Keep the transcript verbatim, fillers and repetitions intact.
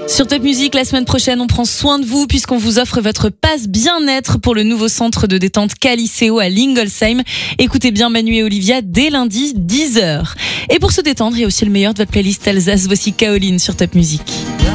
Sur Top Music, la semaine prochaine, on prend soin de vous puisqu'on vous offre votre passe bien-être pour le nouveau centre de détente Caliceo à Lingolsheim. Écoutez bien Manu et Olivia dès lundi dix heures. Et pour se détendre, il y a aussi le meilleur de votre playlist Alsace. Voici Kaoline sur Top Music.